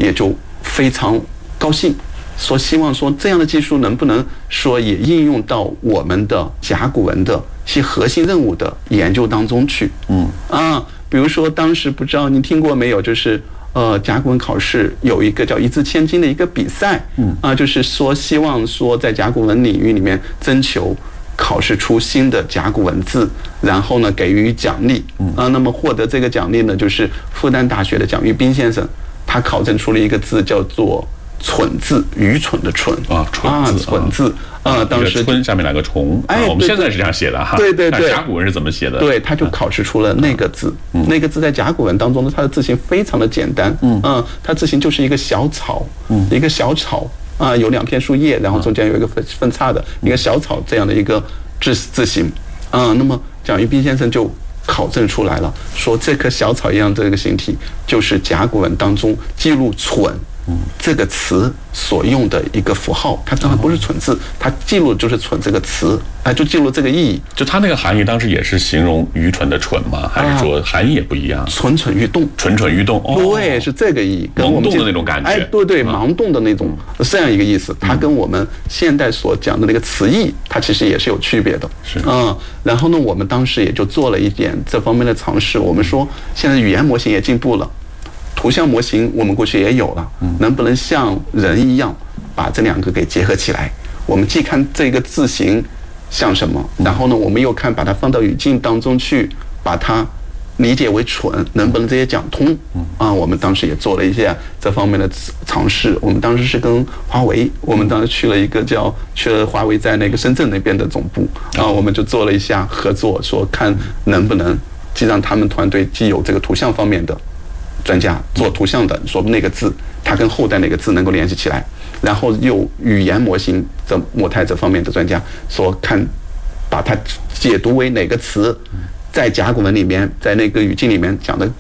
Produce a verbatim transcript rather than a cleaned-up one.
也就非常高兴，说希望说这样的技术能不能说也应用到我们的甲骨文的一些核心任务的研究当中去。嗯啊，比如说当时不知道您听过没有，就是呃甲骨文考试有一个叫一字千金的一个比赛，嗯啊，就是说希望说在甲骨文领域里面征求考试出新的甲骨文字，然后呢给予奖励。啊，那么获得这个奖励呢，就是复旦大学的蒋玉斌先生，他考证出了一个字叫做蠢字，愚蠢的蠢啊，蠢字， 蠢字啊，当时春下面两个虫， 哎， 我们现在是这样写的哈， 对对对， 甲骨文是怎么写的？ 对，他就考试出了那个字，那个字在甲骨文当中呢，它的字形非常的简单，嗯，它字形就是一个小草，一个小草啊，有两片树叶，然后中间有一个分分叉的一个小草这样的一个字字形啊，那么蒋玉斌先生就考证出来了，说这棵小草一样这个形体就是甲骨文当中记录蠢这个词所用的一个符号，它当然不是蠢字，它记录就是蠢这个词，哎，就记录这个意义。 就它那个含义当时也是形容愚蠢的蠢吗？还是说含义也不一样？ 蠢蠢欲动， 蠢蠢欲动，哦， 对，是这个意义，跟我们盲动的那种感觉， 哎，对对，盲动的那种这样一个意思，它跟我们现代所讲的那个词义，它其实也是有区别的。 是， 嗯，然后呢，我们当时也就做了一点这方面的尝试。我们说，现在语言模型也进步了。图像模型我们过去也有了，能不能像人一样把这两个给结合起来？我们既看这个字形像什么，然后呢，我们又看把它放到语境当中去，把它理解为蠢，能不能这些讲通？啊，我们当时也做了一些这方面的尝试。我们当时是跟华为，我们当时去了一个叫去了华为在那个深圳那边的总部啊，我们就做了一下合作，说看能不能既让他们团队既有这个图像方面的专家做图像的，说那个字它跟后代那个字能够联系起来，然后又语言模型这模态这方面的专家说看把它解读为哪个词在甲骨文里面，在那个语境里面讲的